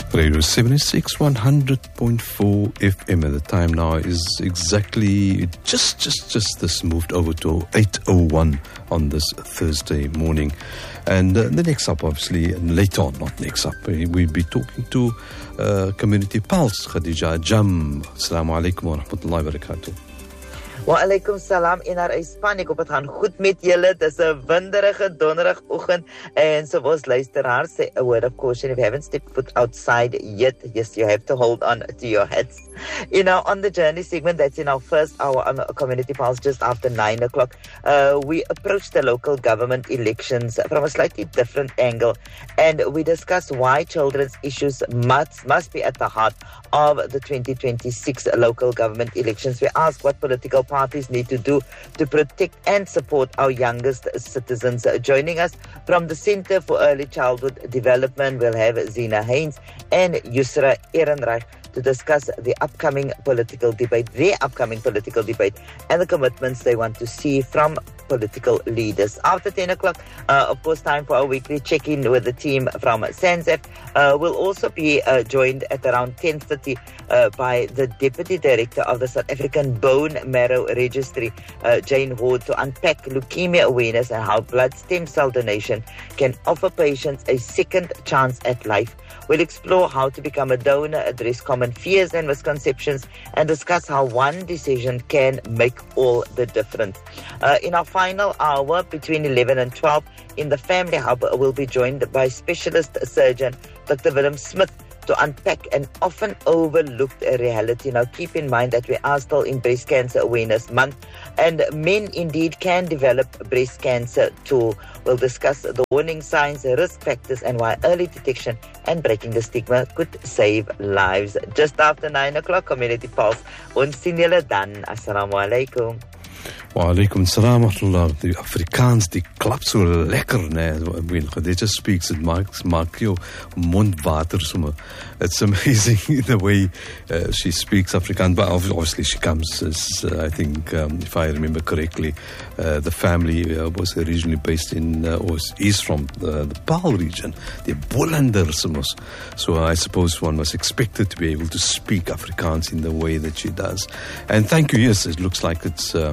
Radio 76 100.4 FM. At the time now is exactly just this moved over to 8:01 on this Thursday morning. And the next up, obviously, and later on, not next up, we'll be talking to Community Pulse, Khadija Jam. Assalamu alaikum wa rahmatullahi wa barakatuh. Wa alaikum salam in our span. Ek hoop het gaan goed met julle. Dis 'n winderige donderdagoggend en so ons luisteraars sê a word of caution if you haven't stepped foot outside yet. Yes, you have to hold on to your hats. You know, on the journey segment that's in our first hour on Community Pulse just after 9 o'clock, we approach the local government elections from a slightly different angle, and we discuss why children's issues must be at the heart of the 2026 local government elections. We ask what political parties need to do to protect and support our youngest citizens. Joining us from the Center for Early Childhood Development, we'll have Zina Haynes and Yusra Ehrenreich to discuss the upcoming political debate, and the commitments they want to see from political leaders. After 10 o'clock, of course, time for our weekly check-in with the team from SANZF. We'll also be joined at around 10:30 by the Deputy Director of the South African Bone Marrow Registry, Jane Ward, to unpack leukemia awareness and how blood stem cell donation can offer patients a second chance at life. We'll explore how to become a donor, address common fears and misconceptions, and discuss how one decision can make all the difference. In our final hour, between 11 and 12, in the Family Hub, we'll be joined by specialist surgeon Dr. Willem Smith to unpack an often overlooked reality. Now, keep in mind that we are still in Breast Cancer Awareness Month, and men indeed can develop breast cancer too. We'll discuss the warning signs, risk factors, and why early detection and breaking the stigma could save lives. Just after 9 o'clock, Community Pulse. Ons sien julle dan. Assalamu alaikum. Wa alaikum salam wa rahmatullah. Die Afrikaans, die klap so lekker, né? When Khadija speaks, it maak jou mond water sommer. It's amazing the way she speaks Afrikaans, but obviously she comes as, I think, if I remember correctly, the family was originally based in, is from the Paarl region, the Bollanders. So I suppose one was expected to be able to speak Afrikaans in the way that she does. And thank you, yes, it looks like it's a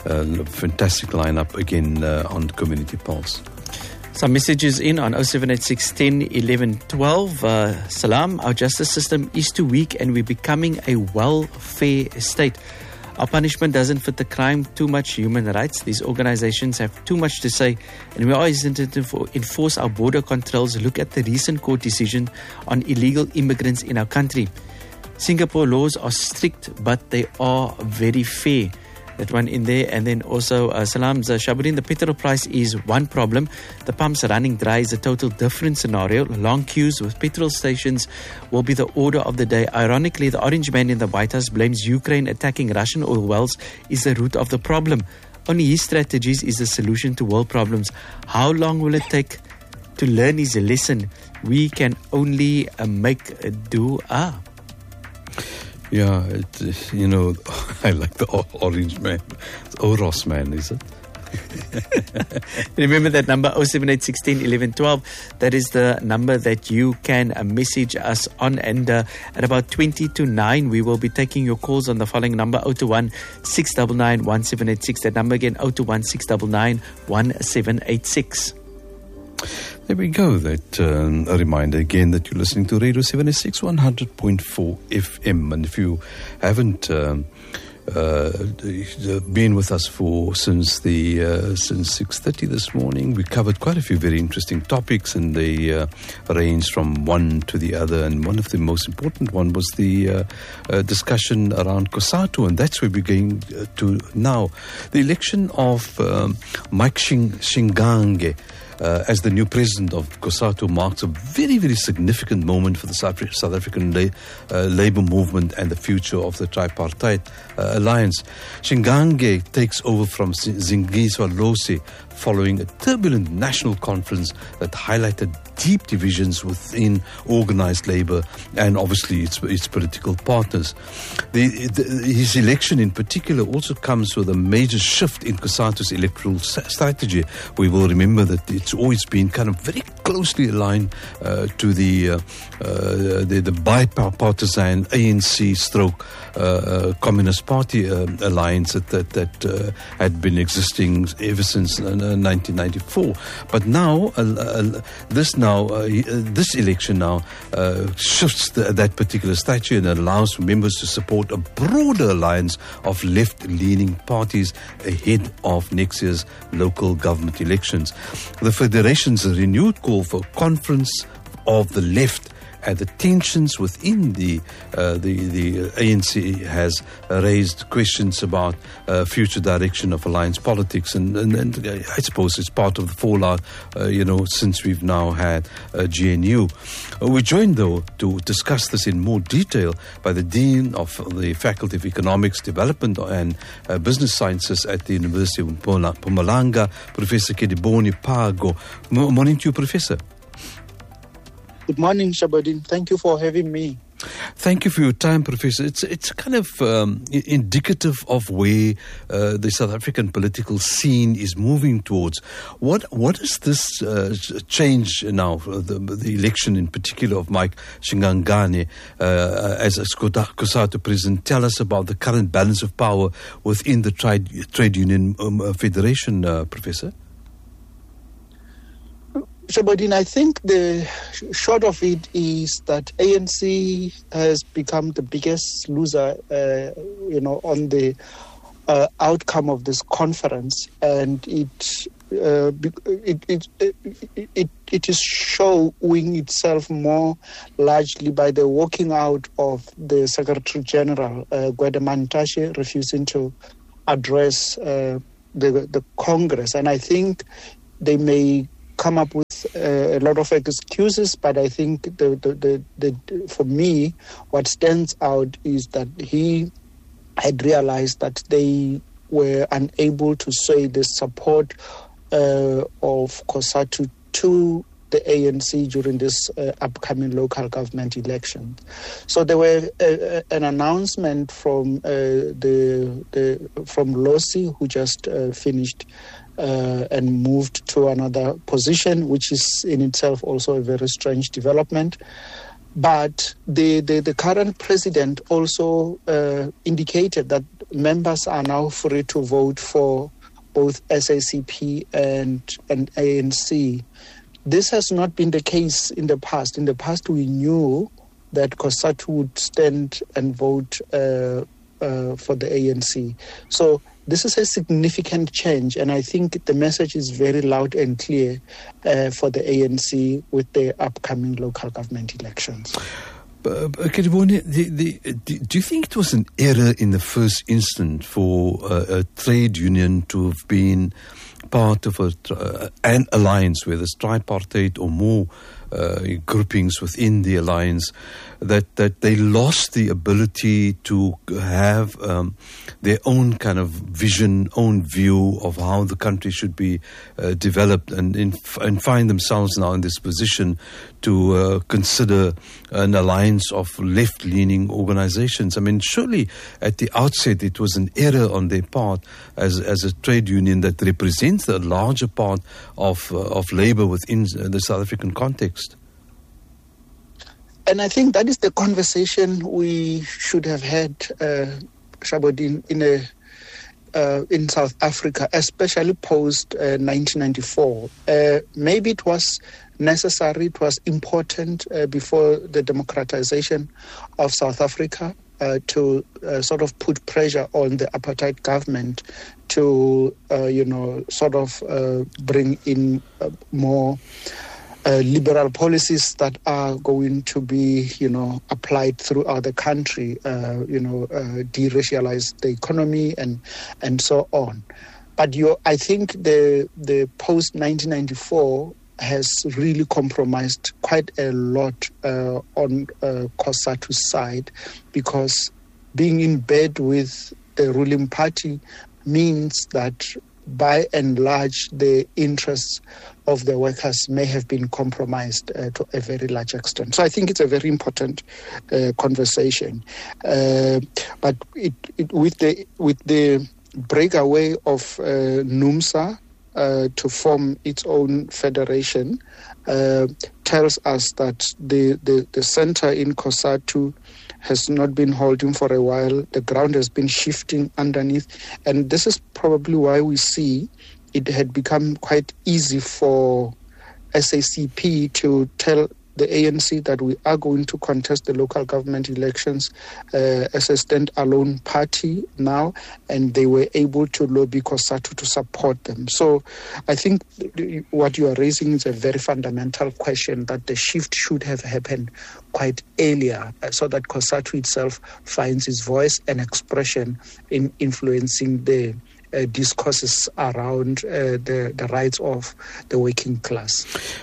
fantastic lineup again on Community Pulse. Some messages in on 0786 10 11 12. Salam, our justice system is too weak and we're becoming a welfare state. Our punishment doesn't fit the crime, too much human rights. These organizations have too much to say, and we are hesitant to enforce our border controls. Look at the recent court decision on illegal immigrants in our country. Singapore laws are strict, but they are very fair. That one in there. And then also, Salams Shabuddin, the petrol price is one problem. The pumps running dry is a total different scenario. Long queues with petrol stations will be the order of the day. Ironically, the orange man in the White House blames Ukraine attacking Russian oil wells is the root of the problem. Only his strategies is the solution to world problems. How long will it take to learn his lesson? We can only make do. Yeah, I like the orange man. It's Oros man, is it? Remember that number 0786 10 11 12. That is the number that you can message us on, and at about 20 to 9 we will be taking your calls on the following number: 021 699 1786. That number again, 021 699 1786. There we go. That a reminder again that you're listening to Radio 76 100.4 FM. And if you haven't been with us since 6:30 this morning, we covered quite a few very interesting topics, and they range from one to the other. And one of the most important one was the discussion around COSATU, and that's where we're going to now. The election of Mike Shingange as the new president of COSATU marks a very, very significant moment for the South African labour movement and the future of the tripartite alliance. Shingange takes over from Zingiswa Losi following a turbulent national conference that highlighted deep divisions within organised labour and obviously its political partners. His election in particular also comes with a major shift in COSATU's electoral strategy. We will remember that it it's always been kind of very closely aligned to the bipartisan ANC stroke Communist Party alliance that had been existing ever since 1994. But now, this election now shifts that particular statute and allows members to support a broader alliance of left-leaning parties ahead of next year's local government elections. The Federation's renewed call for conference of the left and the tensions within the ANC has raised questions about future direction of alliance politics, and I suppose it's part of the fallout, since we've now had GNU. We're joined, though, to discuss this in more detail by the Dean of the Faculty of Economics, Development and Business Sciences at the University of Mpumalanga, Professor Kedibone Pago. Morning to you, Professor. Good morning, Shabodin. Thank you for having me. Thank you for your time, Professor. It's kind of indicative of where the South African political scene is moving towards. What is this change now, the election in particular of Mike Shinangane as a COSATU president? Tell us about the current balance of power within the Trade Union Federation, Professor. Shabodin, I think the short of it is that ANC has become the biggest loser, on the outcome of this conference, and it is showing itself more largely by the walking out of the Secretary General, Gwede Mantashe, refusing to address the Congress, and I think they may come up with a lot of excuses, but I think for me, what stands out is that he had realized that they were unable to sway the support of COSATU to the ANC during this upcoming local government election. So there were an announcement from from Losi, who just finished and moved to another position, which is in itself also a very strange development. But the current president also indicated that members are now free to vote for both SACP and ANC. This has not been the case in the past. In the past, we knew that COSATU would stand and vote for the ANC. So this is a significant change, and I think the message is very loud and clear for the ANC with the upcoming local government elections. Kedibone, do you think it was an error in the first instance for a trade union to have been part of an alliance, whether it's tripartite or more groupings within the alliance, that they lost the ability to have their own kind of vision, own view of how the country should be developed, and find themselves now in this position to consider an alliance of left-leaning organizations? I mean, surely at the outset it was an error on their part as a trade union that represents the larger part of labor within the South African context. And I think that is the conversation we should have had, Shabodin, in South Africa, especially post 1994. Maybe it was necessary, it was important before the democratization of South Africa to sort of put pressure on the apartheid government to, bring in more liberal policies that are going to be, applied throughout the country, deracialize the economy and so on. But I think the post-1994 has really compromised quite a lot on COSATU's side, because being in bed with the ruling party means that by and large the interests of the workers may have been compromised to a very large extent. So I think it's a very important conversation. But with the breakaway of NUMSA to form its own federation tells us that the center in COSATU has not been holding for a while. The ground has been shifting underneath. And this is probably why we see it had become quite easy for SACP to tell the ANC that we are going to contest the local government elections as a stand-alone party now, and they were able to lobby COSATU to support them. So I think what you are raising is a very fundamental question, that the shift should have happened quite earlier so that COSATU itself finds its voice and expression in influencing the discourses around the rights of the working class.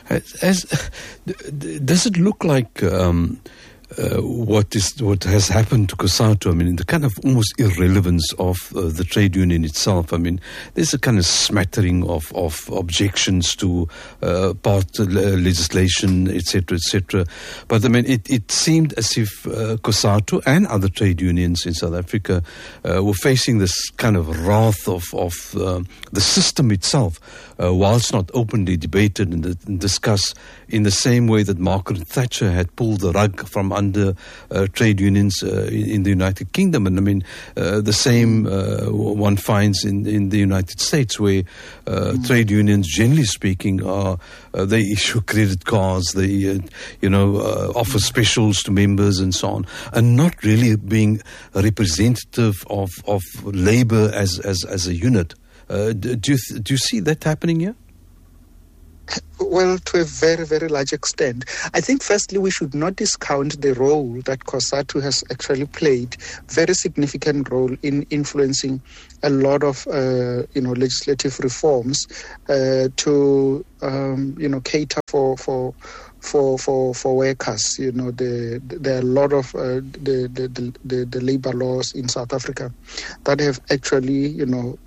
Does it look like what has happened to COSATU? I mean, the kind of almost irrelevance of the trade union itself. I mean, there's a kind of smattering of objections to part legislation, etc. But I mean, it seemed as if COSATU and other trade unions in South Africa were facing this kind of wrath of the system itself, whilst not openly debated and discussed in the same way that Margaret Thatcher had pulled the rug from under trade unions in the United Kingdom. And I mean, the same one finds in the United States, where trade unions, generally speaking, they issue credit cards, they offer specials to members and so on, and not really being representative of labour as a unit. Do you see that happening here? Well, to a very, very large extent. I think firstly we should not discount the role that COSATU has actually played, very significant role in influencing a lot of legislative reforms to cater for workers. There are a lot of the labor laws in South Africa that have actually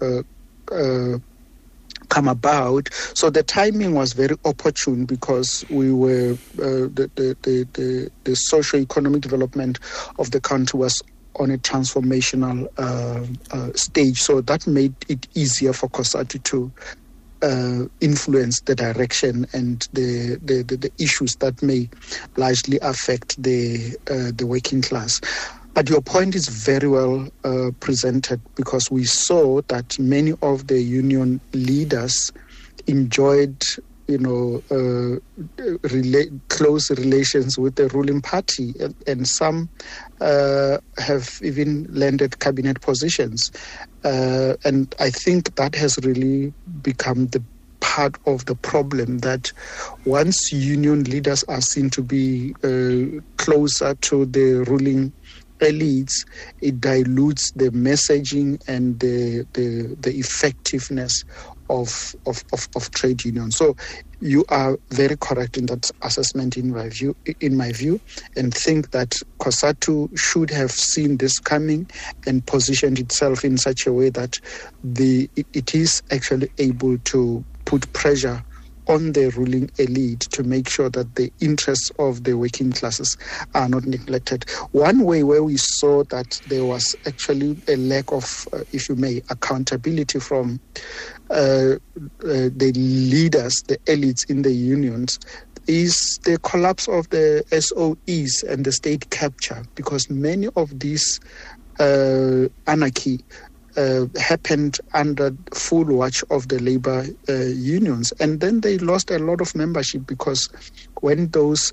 come about. So the timing was very opportune, because we were the socio-economic development of the country was on a transformational stage. So that made it easier for COSATU to influence the direction and the issues that may largely affect the working class. But your point is very well presented, because we saw that many of the union leaders enjoyed, close relations with the ruling party, and some have even landed cabinet positions. And I think that has really become the part of the problem, that once union leaders are seen to be closer to the ruling elites, it dilutes the messaging and the effectiveness of trade unions. So you are very correct in that assessment in my view, and think that COSATU should have seen this coming and positioned itself in such a way that it is actually able to put pressure on the ruling elite to make sure that the interests of the working classes are not neglected. One way where we saw that there was actually a lack of, if you may, accountability from the leaders, the elites in the unions, is the collapse of the SOEs and the state capture, because many of these anarchy happened under full watch of the labor unions, and then they lost a lot of membership, because when those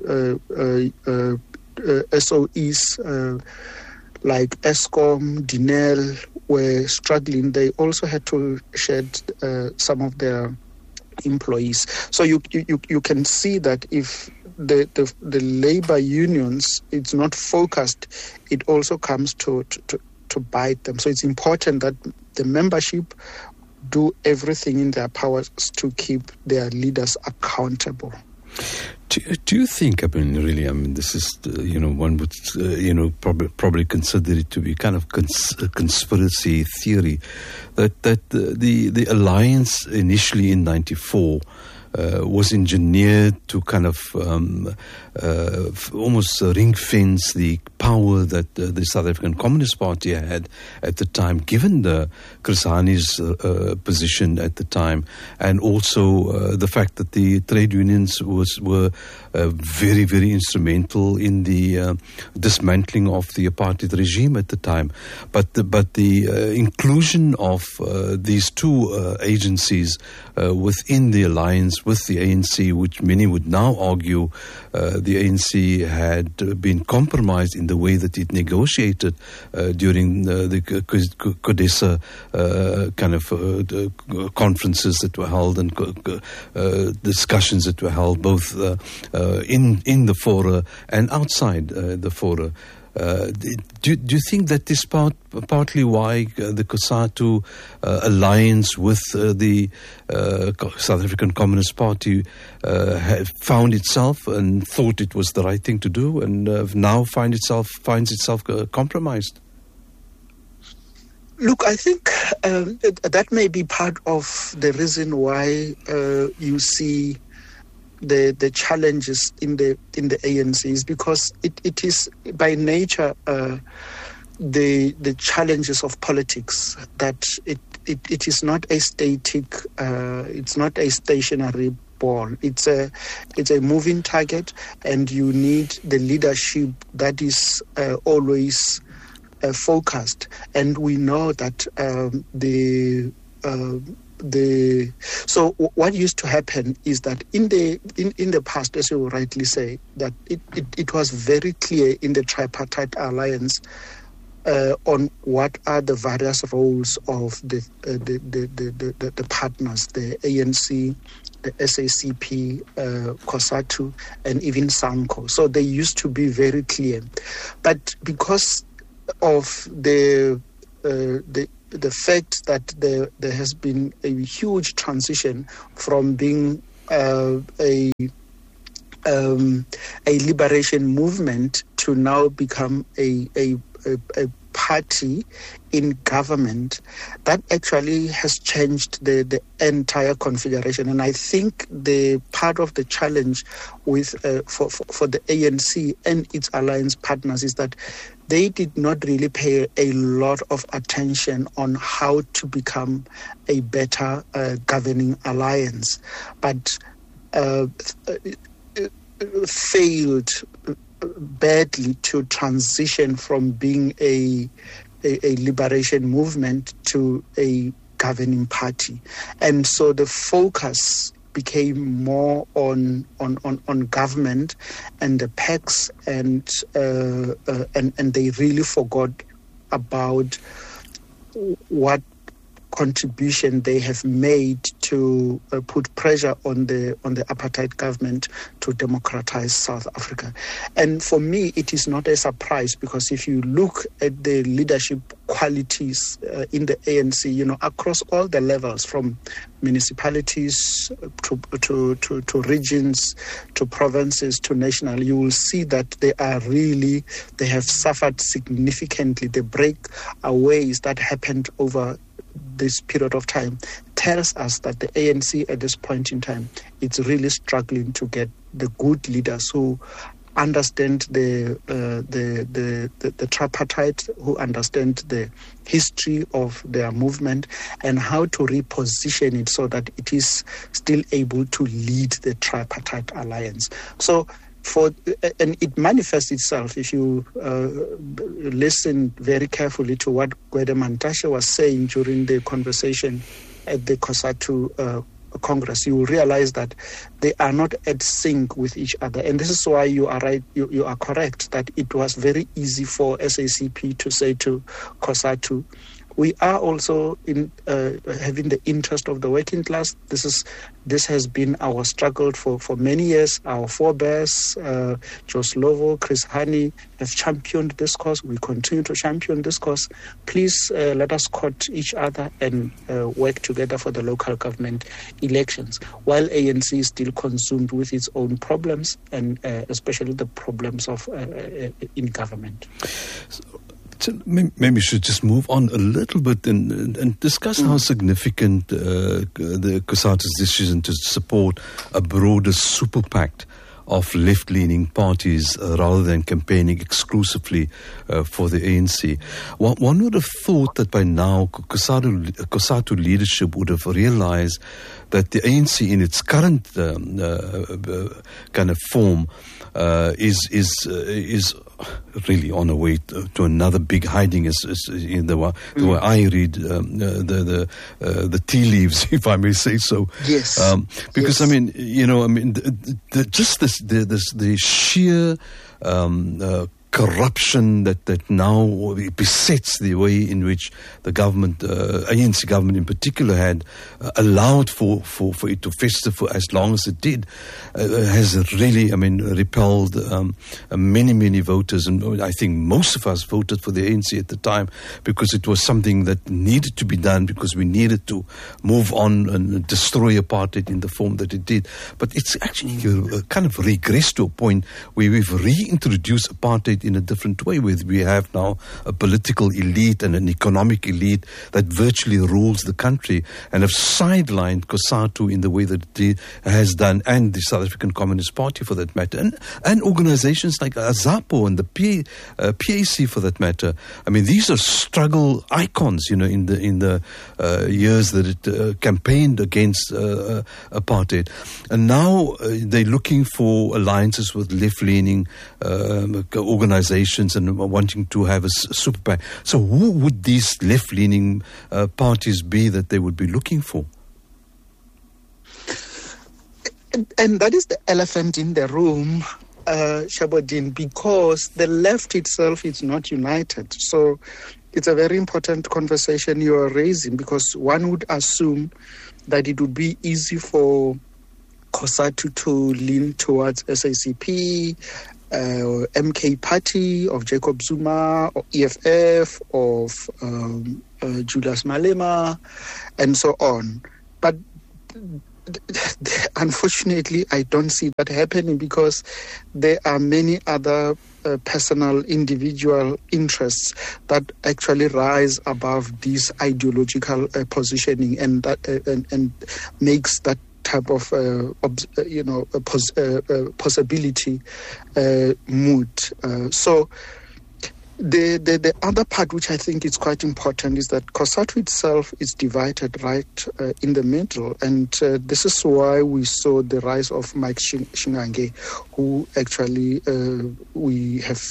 SOEs like Eskom, Denel were struggling, they also had to shed some of their employees. So you can see that if the labor unions, it's not focused, it also comes to bite them. So it's important that the membership do everything in their powers to keep their leaders accountable. Do you think, this is, one would, probably consider it to be kind of a conspiracy theory, that the alliance initially in 94 was engineered to kind of almost ring fence the power that the South African Communist Party had at the time, given Chris Hani's position at the time, and also the fact that the trade unions were very, very instrumental in the dismantling of the apartheid regime at the time. But the inclusion of these two agencies within the alliance with the ANC, which many would now argue the ANC had been compromised in the way that it negotiated during the CODESA kind of conferences that were held and discussions that were held both in the fora and outside the fora. Do you think that is partly why the COSATU alliance with the South African Communist Party found itself and thought it was the right thing to do, and now finds itself compromised? Look, I think that may be part of the reason why you see the challenges in the ANC, is because it is by nature the challenges of politics, that it is not a static, it's not a stationary ball. It's a moving target, and you need the leadership that is always focused. And we know that so what used to happen is that in the past, as you rightly say, that it was very clear in the tripartite alliance on what are the various roles of the partners, the ANC, the SACP, COSATU, and even SANCO. So they used to be very clear, but because of the fact that there has been a huge transition from being a liberation movement to now become a party in government, that actually has changed the entire configuration. And I think the part of the challenge with for the ANC and its alliance partners is that they did not really pay a lot of attention on how to become a better governing alliance, but failed badly to transition from being a liberation movement to a governing party. And so the focus became more on government and the PACs, and they really forgot about what contribution they have made to put pressure on the apartheid government to democratize South Africa. And for me, it is not a surprise, because if you look at the leadership qualities in the ANC, across all the levels, from municipalities to regions, to provinces, to national, you will see that they have suffered significantly. The breakaways that happened over this period of time tells us that the ANC at this point in time, it's really struggling to get the good leaders who understand the tripartite, who understand the history of their movement and how to reposition it so that it is still able to lead the tripartite alliance. So and it manifests itself, if you listen very carefully to what Gwede Mantashe was saying during the conversation at the COSATU Congress, you will realize that they are not at sync with each other. And this is why you are right, you are correct, that it was very easy for SACP to say to COSATU, we are also in having the interest of the working class. This has been our struggle for many years. Our forebears, Jos Lovo, Chris Hani, have championed this cause. We continue to champion this cause. Please let us court each other and work together for the local government elections, while ANC is still consumed with its own problems, and especially the problems of in government. So maybe we should just move on a little bit and discuss how significant the COSATU's decision to support a broader super pact of left-leaning parties rather than campaigning exclusively for the ANC. One would have thought that by now COSATU leadership would have realized that the ANC in its current kind of form is really on a way to another big hiding, is in the way I read the tea leaves, if I may say so. Yes. Because yes. The sheer corruption that now besets the way in which the government, ANC government in particular, had allowed for it to fester for as long as it did, has really, repelled many voters, and I think most of us voted for the ANC at the time because it was something that needed to be done, because we needed to move on and destroy apartheid in the form that it did. But it's actually kind of regressed to a point where we've reintroduced apartheid in a different way, where we have now a political elite and an economic elite that virtually rules the country, and have sidelined COSATU in the way that it has done, and the South African Communist Party for that matter, and organizations like AZAPO and the PAC for that matter. These are struggle icons, in the years that it campaigned against apartheid, and now they're looking for alliances with left-leaning organizations and wanting to have a super PAC. So who would these left-leaning parties be that they would be looking for? And that is the elephant in the room, Shabodin, because the left itself is not united. So it's a very important conversation you are raising, because one would assume that it would be easy for COSATU to lean towards SACP, MK Party of Jacob Zuma, or EFF of Julius Malema, and so on. But unfortunately, I don't see that happening, because there are many other personal, individual interests that actually rise above this ideological positioning, and that and makes that type of possibility moot. So the other part, which I think is quite important, is that COSATU itself is divided right in the middle, and this is why we saw the rise of Mike Shingange, who actually we have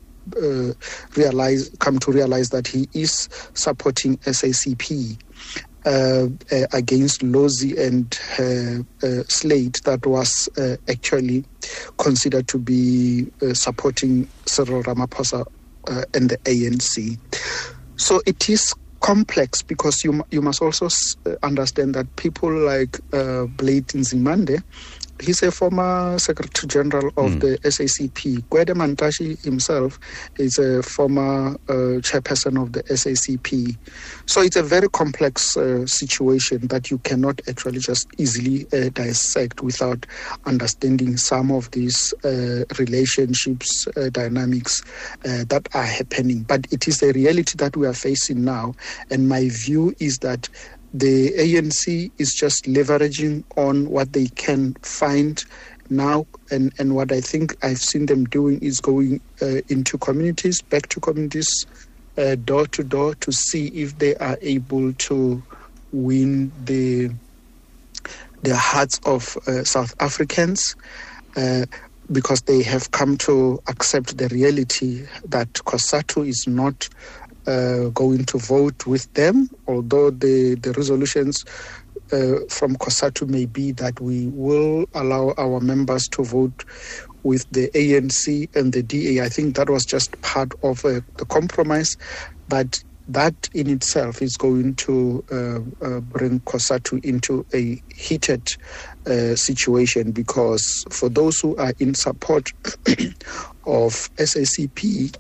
come to realize that he is supporting SACP against Lozi and Slate, that was actually considered to be supporting Cyril Ramaphosa and the ANC. So it is complex, because you must also understand that people like Blade Nzimande, he's a former Secretary General of the SACP. Gwede Mantashe himself is a former chairperson of the SACP. So it's a very complex situation that you cannot actually just easily dissect without understanding some of these relationships, dynamics that are happening. But it is a reality that we are facing now. And my view is that the ANC is just leveraging on what they can find now, and what I think I've seen them doing is going into communities, back to communities, door to door, to see if they are able to win the hearts of South Africans, because they have come to accept the reality that COSATU is not going to vote with them, although the resolutions from COSATU may be that we will allow our members to vote with the ANC and the DA. I think that was just part of the compromise, but that in itself is going to bring COSATU into a heated situation, because for those who are in support of SACP,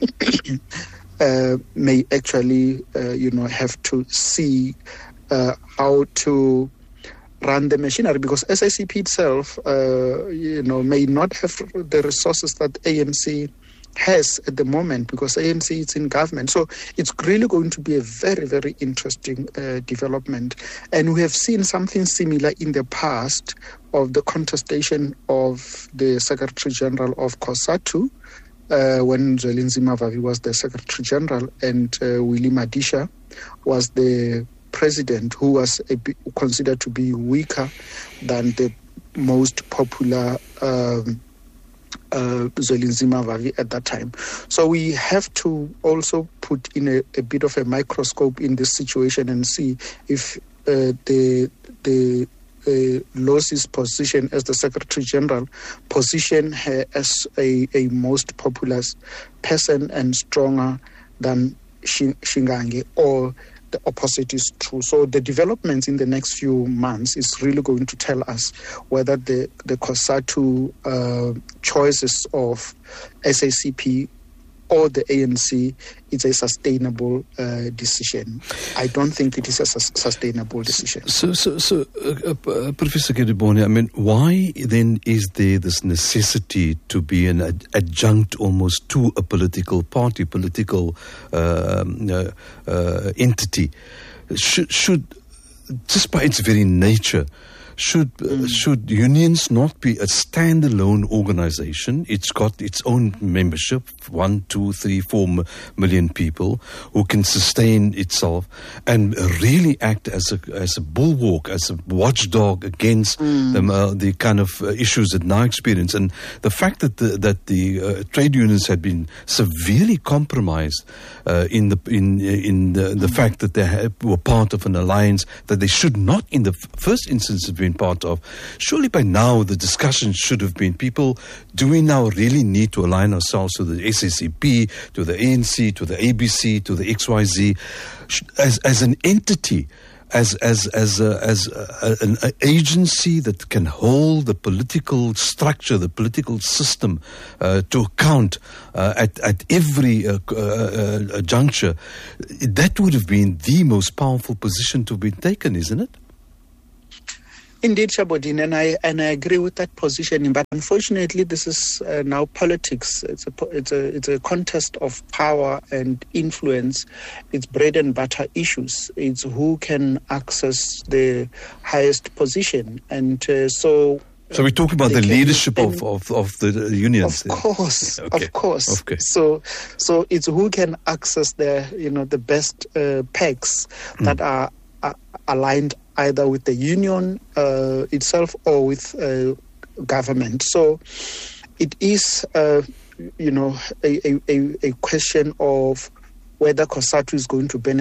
may actually, have to see how to run the machinery, because SACP itself, may not have the resources that ANC has at the moment, because ANC is in government. So it's really going to be a very, very interesting development. And we have seen something similar in the past of the contestation of the Secretary General of COSATU, when Zwelinzima Vavi was the Secretary General and Willie Madisha was the president, who was considered to be weaker than the most popular Zwelinzima Vavi at that time. So we have to also put in a bit of a microscope in this situation and see if the lost his position as the Secretary General, position her as a most popular person and stronger than Shingange, or the opposite is true. So the developments in the next few months is really going to tell us whether the COSATU choices of SACP or the ANC is a sustainable decision. I don't think it is a sustainable decision. So, Professor Gedibone, I mean, why then is there this necessity to be an adjunct almost to a political party, political entity? Should, just by its very nature, should unions not be a standalone organization? It's got its own membership, 1, 2, 3, 4 million people who can sustain itself and really act as a bulwark, as a watchdog against the kind of issues that now experience. And the fact that the trade unions had been severely compromised in the fact that they were part of an alliance that they should not, in the first instance, have been part of. Surely by now the discussion should have been, people, do we now really need to align ourselves to the SACP, to the ANC, to the ABC, to the XYZ, as an entity, as an agency that can hold the political structure, the political system to account at every juncture? That would have been the most powerful position to have been taken, isn't it? Indeed, Shabodin, and I agree with that positioning. But unfortunately, this is now politics. It's a contest of power and influence. It's bread and butter issues. It's who can access the highest position, and so we're talking about the leadership of the unions. Of course, okay. Of course. Okay. So it's who can access the best pegs that are aligned either with the union itself or with government. So it is, a question of whether COSATU is going to benefit